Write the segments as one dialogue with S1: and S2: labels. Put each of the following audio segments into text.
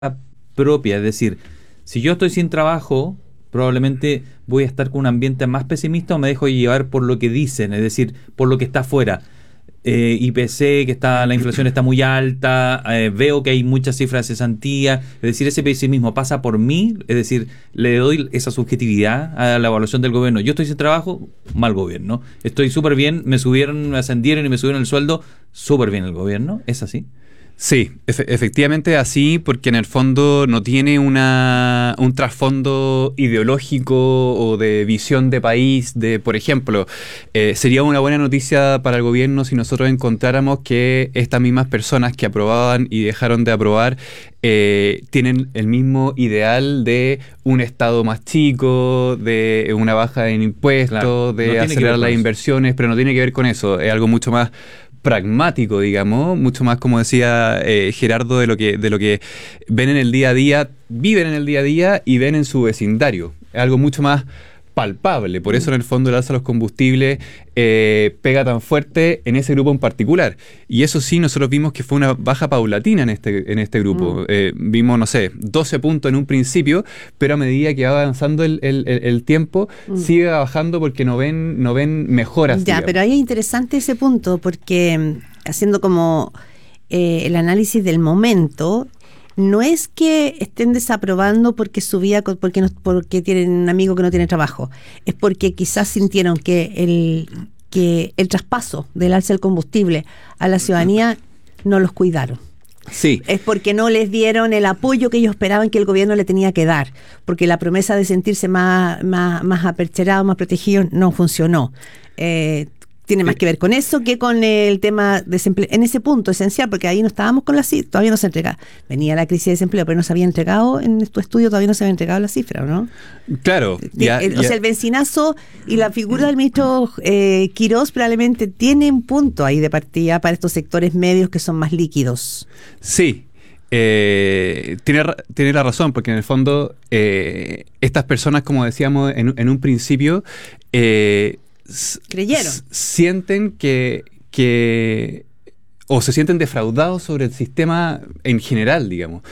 S1: propia, es decir, si yo estoy sin trabajo, probablemente voy a estar con un ambiente más pesimista o me dejo llevar por lo que dicen, es decir, por lo que está afuera. IPC, que está, la inflación está muy alta, veo que hay muchas cifras de cesantía, es decir, ese pesimismo pasa por mí, es decir, le doy esa subjetividad a la evaluación del gobierno. Yo estoy sin trabajo, mal gobierno. Estoy súper bien, me subieron, me ascendieron y me subieron el sueldo, súper bien el gobierno. ¿Es así?
S2: Sí, efectivamente así, porque en el fondo no tiene un trasfondo ideológico o de visión de país, por ejemplo, sería una buena noticia para el gobierno si nosotros encontráramos que estas mismas personas que aprobaban y dejaron de aprobar tienen el mismo ideal de un Estado más chico, de una baja en impuestos, claro, de acelerar las inversiones, pero no tiene que ver con eso, es algo mucho más pragmático, digamos, mucho más, como decía Gerardo, de lo que ven en el día a día, viven en el día a día y ven en su vecindario. Es algo mucho más palpable. Por eso, en el fondo, el alza de los combustibles pega tan fuerte en ese grupo en particular. Y eso sí, nosotros vimos que fue una baja paulatina en este grupo. Vimos, no sé, 12 puntos en un principio, pero a medida que va avanzando el tiempo, sigue bajando porque no ven mejoras.
S3: Ya,
S2: digamos.
S3: pero ahí es interesante ese punto, porque haciendo como el análisis del momento, no es que estén desaprobando porque porque tienen un amigo que no tiene trabajo, es porque quizás sintieron que el traspaso del alza del combustible a la ciudadanía no los cuidaron.
S2: Sí.
S3: Es porque no les dieron el apoyo que ellos esperaban que el gobierno le tenía que dar, porque la promesa de sentirse más apercherado, más protegido, no funcionó. Tiene más que ver con eso que con el tema de desempleo. En ese punto esencial, porque ahí no estábamos con la cifra, todavía no se entregaba. Venía la crisis de desempleo, pero no se había entregado, en tu estudio todavía no se había entregado la cifra, ¿no?
S2: Claro.
S3: O sea, el bencinazo y la figura del ministro Quirós probablemente tiene un punto ahí de partida para estos sectores medios que son más líquidos.
S2: Sí. Tiene la razón, porque en el fondo estas personas, como decíamos en un principio,
S3: creyeron.
S2: Sienten o se sienten defraudados sobre el sistema en general, digamos.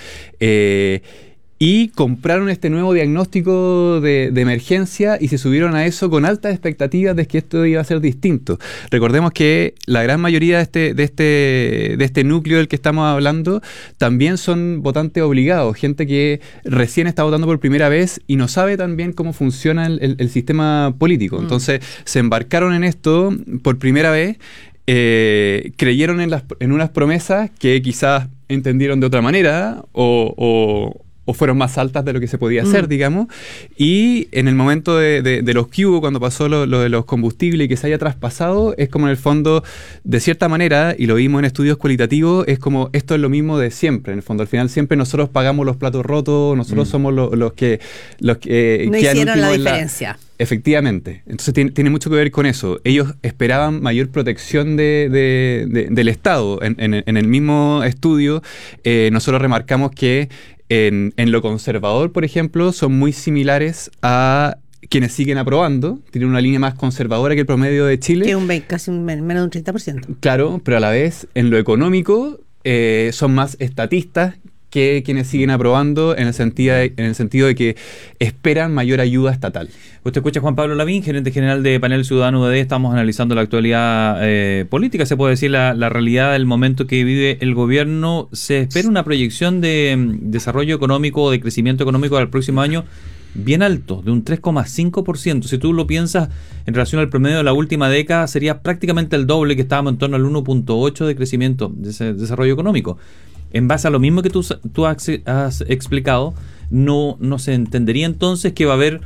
S2: Y compraron este nuevo diagnóstico de emergencia y se subieron a eso con altas expectativas de que esto iba a ser distinto. Recordemos que la gran mayoría de este núcleo del que estamos hablando también son votantes obligados, gente que recién está votando por primera vez y no sabe tan bien cómo funciona el sistema político. Entonces se embarcaron en esto por primera vez, creyeron en unas promesas que quizás entendieron de otra manera o fueron más altas de lo que se podía hacer, digamos, y en el momento de los que hubo, cuando pasó lo de los combustibles y que se haya traspasado, es como en el fondo, de cierta manera, y lo vimos en estudios cualitativos, es como esto es lo mismo de siempre, en el fondo, al final siempre nosotros pagamos los platos rotos, nosotros somos los que
S3: no hicieron la diferencia.
S2: Efectivamente. Entonces tiene mucho que ver con eso. Ellos esperaban mayor protección del Estado. En el mismo estudio, nosotros remarcamos que en lo conservador, por ejemplo, son muy similares a quienes siguen aprobando. Tienen una línea más conservadora que el promedio de Chile.
S3: Que casi menos de un 30%.
S2: Claro, pero a la vez, en lo económico, son más estatistas que quienes siguen aprobando en el sentido de que esperan mayor ayuda estatal.
S1: Usted escucha a Juan Pablo Lavín, gerente general de Panel Ciudadano UDD. Estamos analizando la actualidad política, se puede decir, la realidad del momento que vive el gobierno. Se espera una proyección de desarrollo económico o de crecimiento económico al próximo año bien alto, de un 3,5%. Si tú lo piensas en relación al promedio de la última década, sería prácticamente el doble, que estábamos en torno al 1,8% de crecimiento de ese desarrollo económico. En base a lo mismo que tú has explicado, no se entendería entonces que va a haber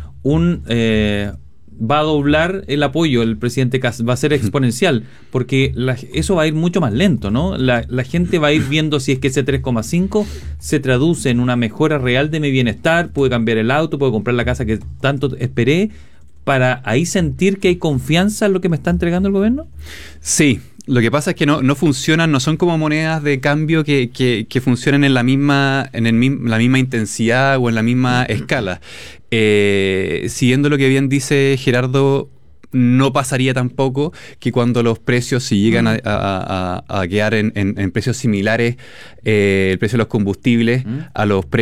S1: va a doblar el apoyo el presidente Kast, va a ser exponencial, porque eso va a ir mucho más lento, ¿no? La gente va a ir viendo si es que ese 3,5 se traduce en una mejora real de mi bienestar, puedo cambiar el auto, puedo comprar la casa que tanto esperé, para ahí sentir que hay confianza en lo que me está entregando el gobierno.
S2: Sí. Lo que pasa es que no funcionan, no son como monedas de cambio que funcionan en la misma intensidad o en la misma escala. Siguiendo lo que bien dice Gerardo, no pasaría tampoco que cuando los precios, si llegan a quedar en precios similares, el precio de los combustibles a los precios